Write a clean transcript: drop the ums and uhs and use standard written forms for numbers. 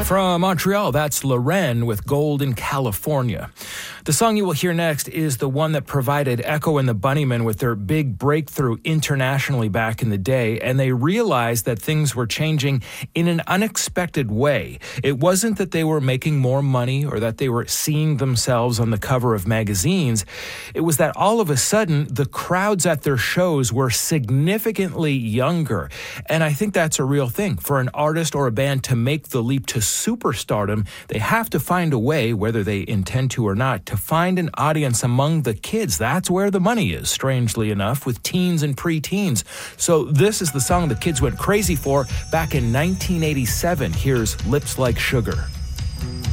From Montreal, that's Loren with Gold in California. The song you will hear next is the one that provided Echo and the Bunnymen with their big breakthrough internationally back in the day, and they realized that things were changing in an unexpected way. It wasn't that they were making more money or that they were seeing themselves on the cover of magazines. It was that all of a sudden, the crowds at their shows were significantly younger. And I think that's a real thing. For an artist or a band to make the leap to superstardom, they have to find a way, whether they intend to or not, to find an audience among the kids. That's where the money is, strangely enough, with teens and preteens. So this is the song the kids went crazy for back in 1987. Here's Lips Like Sugar.